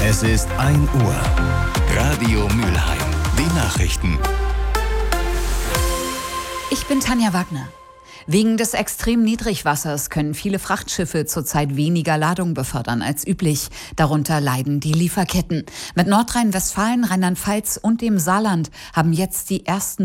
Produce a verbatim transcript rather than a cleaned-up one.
Es ist ein Uhr. Radio Mülheim. Die Nachrichten. Ich bin Tanja Wagner. Wegen des extremen Niedrigwassers können viele Frachtschiffe zurzeit weniger Ladung befördern als üblich. Darunter leiden die Lieferketten. Mit Nordrhein-Westfalen, Rheinland-Pfalz und dem Saarland haben jetzt die ersten